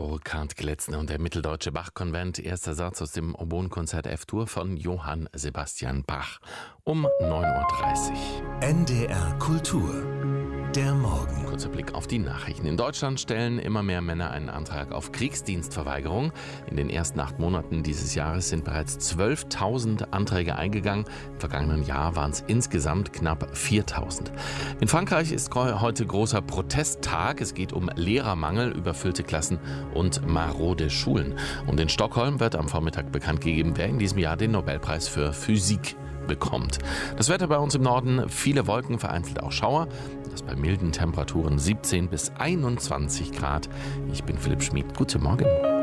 Burkhard Gletzner und der Mitteldeutsche Bach-Konvent. Erster Satz aus dem Oboenkonzert F-Dur von Johann Sebastian Bach um 9:30 Uhr. NDR Kultur. Der Morgen. Kurzer Blick auf die Nachrichten. In Deutschland stellen immer mehr Männer einen Antrag auf Kriegsdienstverweigerung. In den ersten 8 Monaten dieses Jahres sind bereits 12.000 Anträge eingegangen. Im vergangenen Jahr waren es insgesamt knapp 4.000. In Frankreich ist heute großer Protesttag. Es geht um Lehrermangel, überfüllte Klassen und marode Schulen. Und in Stockholm wird am Vormittag bekannt gegeben, wer in diesem Jahr den Nobelpreis für Physik bekommt. Das Wetter bei uns im Norden, viele Wolken, vereinzelt auch Schauer. Das bei milden Temperaturen 17 bis 21 Grad. Ich bin Philipp Schmid. Guten Morgen.